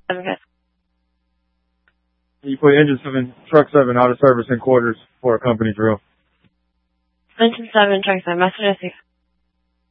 You put engine 7, truck 7 out of service in quarters for a company drill. Engine 7, truck 7, message received.